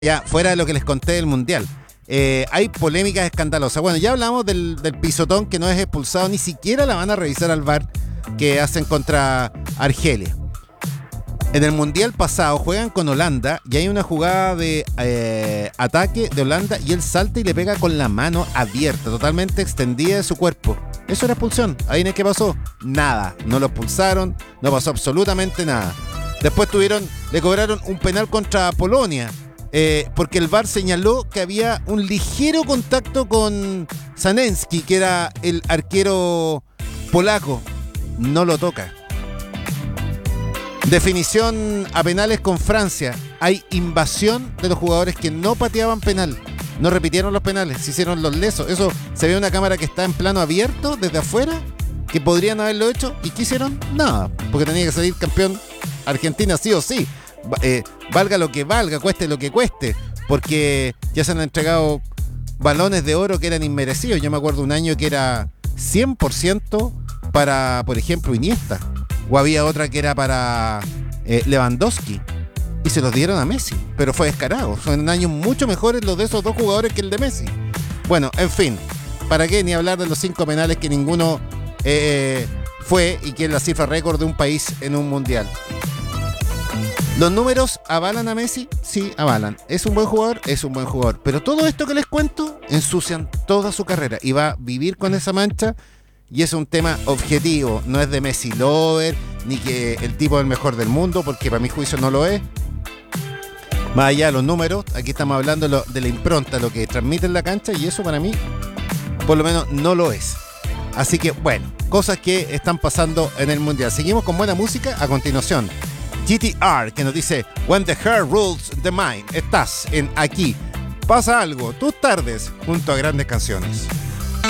Ya, fuera de lo que les conté del Mundial. Hay polémicas escandalosas. Bueno, ya hablamos del pisotón que no es expulsado, ni siquiera la van a revisar al VAR que hacen contra Argelia. En el Mundial pasado juegan con Holanda y hay una jugada de ataque de Holanda y él salta y le pega con la mano abierta, totalmente extendida de su cuerpo. Eso era expulsión. ¿Ahí qué pasó? Nada. No lo expulsaron, no pasó absolutamente nada. Después le cobraron un penal contra Polonia. Porque el VAR señaló que había un ligero contacto con Zanenski, que era el arquero polaco. No lo toca. Definición a penales con Francia. Hay invasión de los jugadores que no pateaban penal. No repitieron los penales, se hicieron los lesos. Eso se ve en una cámara que está en plano abierto desde afuera, que podrían haberlo hecho. ¿Y qué hicieron? Nada, porque tenía que salir campeón Argentina sí o sí. Valga lo que valga, cueste lo que cueste, porque ya se han entregado balones de oro que eran inmerecidos. Yo me acuerdo un año que era 100% para, por ejemplo, Iniesta, o había otra que era para Lewandowski, y se los dieron a Messi, pero fue descarado. Son años mucho mejores los de esos dos jugadores que el de Messi. Bueno, en fin, ¿para qué ni hablar de los 5 penales que ninguno fue, y que es la cifra récord de un país en un mundial? ¿Los números avalan a Messi? Sí, avalan. ¿Es un buen jugador? Es un buen jugador. Pero todo esto que les cuento ensucian toda su carrera y va a vivir con esa mancha, y es un tema objetivo. No es de Messi lover, ni que el tipo es el mejor del mundo, porque para mi juicio no lo es. Más allá de los números, aquí estamos hablando de la impronta, lo que transmite en la cancha, y eso para mí, por lo menos, no lo es. Así que, bueno, cosas que están pasando en el Mundial. Seguimos con buena música a continuación. GTR, que nos dice When the Heart Rules the Mind. Estás en Aquí Pasa Algo, tus tardes junto a grandes canciones.